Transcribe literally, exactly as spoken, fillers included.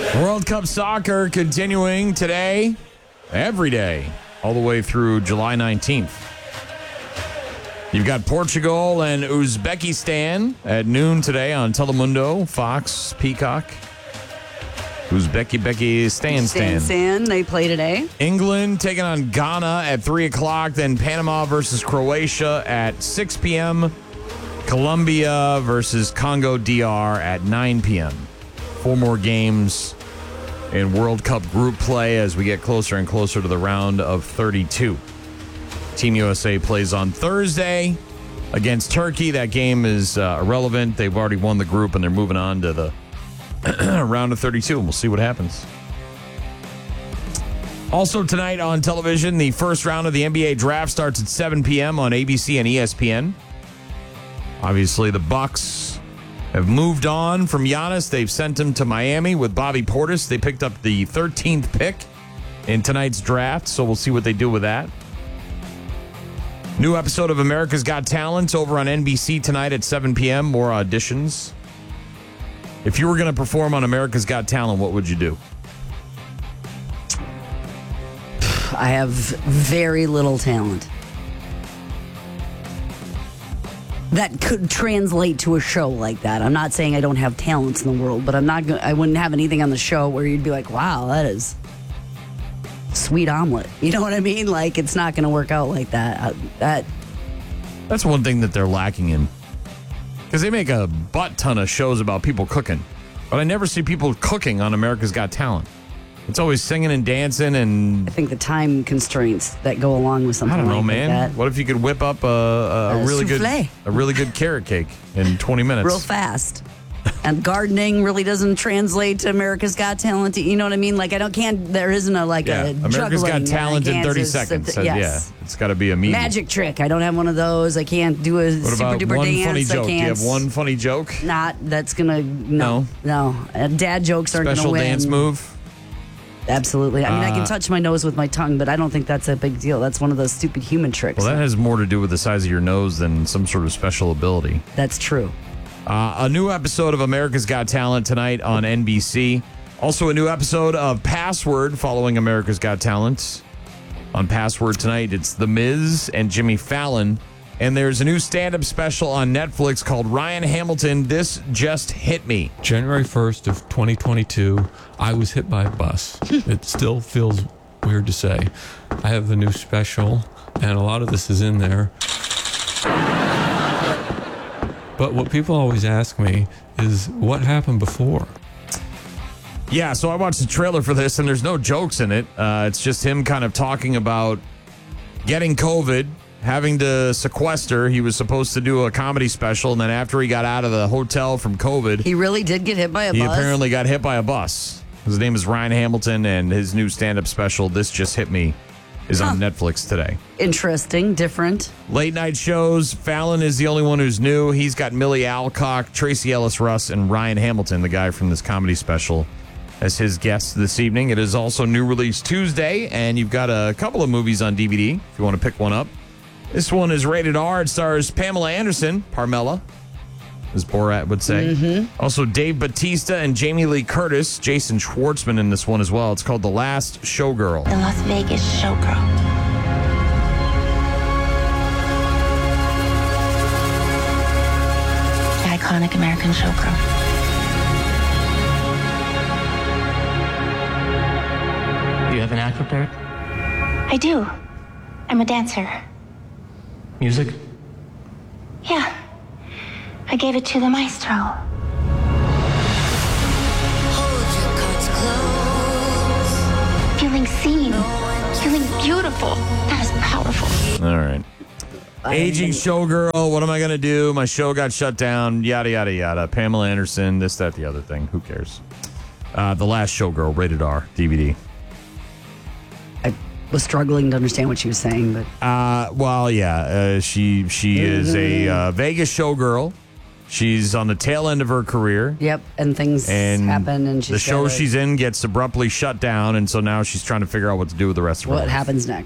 World Cup soccer continuing today, every day, all the way through July nineteenth. You've got Portugal and Uzbekistan at noon today on Telemundo, Fox, Peacock. Uzbeki, Becky, Stan, Stan. Stan, Stan, they play today. England taking on Ghana at three o'clock. Then Panama versus Croatia at six p.m. Colombia versus Congo D R at nine p.m. Four more games in World Cup group play as we get closer and closer to the round of thirty-two. Team U S A plays on Thursday against Turkey. That game is uh, irrelevant. They've already won the group, and they're moving on to the round of thirty-two, and we'll see what happens. Also tonight on television, the first round of the N B A draft starts at seven p.m. on A B C and E S P N. Obviously, the Bucks have moved on from Giannis. They've sent him to Miami with Bobby Portis. They picked up the thirteenth pick in tonight's draft, so we'll see what they do with that. New episode of America's Got Talent over on N B C tonight at seven p.m. More auditions. If you were going to perform on America's Got Talent, what would you do? I have very little talent that could translate to a show like that. I'm not saying I don't have talents in the world, but I'm not. Go- I wouldn't have anything on the show where you'd be like, "Wow, that is sweet omelet." You know what I mean? Like, it's not going to work out like that. Uh, that That's one thing that they're lacking in. Because they make a butt ton of shows about people cooking. But I never see people cooking on America's Got Talent. It's always singing and dancing and... I think the time constraints that go along with something I don't know, like man. that. What if you could whip up a, a, a Uh, really souffle. good a really good carrot cake in twenty minutes? Real fast. And gardening really doesn't translate to America's Got Talent. You know what I mean? Like, I don't can't. There isn't a like Yeah, a America's juggling. Got Talent I in can't thirty just- seconds. So, yes. Yeah, it's got to be a meme. Magic trick. I don't have one of those. I can't do a What super about duper one dance. funny I joke? Do you can't. have one funny joke? Not that's gonna no no. Uh, dad jokes aren't Special gonna win. dance move? Absolutely. I mean, I Uh, can touch my nose with my tongue, but I don't think that's a big deal. That's one of those stupid human tricks. Well, that has more to do with the size of your nose than some sort of special ability. That's true. Uh, a new episode of America's Got Talent tonight on N B C. Also a new episode of Password following America's Got Talent. On Password tonight, it's The Miz and Jimmy Fallon. And there's a new stand-up special on Netflix called Ryan Hamilton, This Just Hit Me. January first of twenty twenty-two, I was hit by a bus. It still feels weird to say. I have the new special, and a lot of this is in there. But what people always ask me is, what happened before? Yeah, so I watched the trailer for this, and there's no jokes in it. Uh, it's just him kind of talking about getting COVID, having to sequester. He was supposed to do a comedy special, and then after he got out of the hotel from COVID, He really did get hit by a he bus. apparently got hit by a bus. His name is Ryan Hamilton, and his new stand-up special, This Just Hit Me, is on Netflix today. Interesting, different. Late night shows, Fallon is the only one who's new. He's got Millie Alcock, Tracy Ellis Russ, and Ryan Hamilton, the guy from this comedy special, as his guests this evening. It is also New Release Tuesday, and you've got a couple of movies on D V D if you want to pick one up. This one is rated R. It stars Pamela Anderson, Parmela, as Borat would say. Mm-hmm. Also Dave Bautista and Jamie Lee Curtis, Jason Schwartzman in this one as well. It's called The Last Showgirl. The Las Vegas Showgirl. The iconic American showgirl. You have an act prepared? I do. I'm a dancer. Music? Yeah. I gave it to the maestro. Feeling seen. Feeling beautiful. That is powerful. All right. Aging showgirl, what am I going to do? My show got shut down, yada, yada, yada. Pamela Anderson, this, that, the other thing. Who cares? Uh, the Last Showgirl, rated R, D V D. I was struggling to understand what she was saying, but Uh, well, yeah, uh, she she is a uh, Vegas showgirl. She's on the tail end of her career. yep, and things And happen, and she's the show gotta- she's in gets abruptly shut down, and so now she's trying to figure out what to do with the rest of her What life. happens next?